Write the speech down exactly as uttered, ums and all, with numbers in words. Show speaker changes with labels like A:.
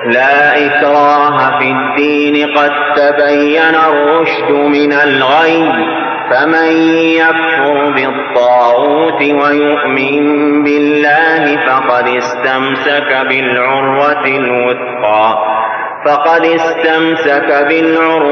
A: لا إكراه في الدين قد تبين الرشد من الغي فمن يكفر بالطاغوت ويؤمن بالله فقد استمسك بالعروة الوثقى فقد استمسك بالعروة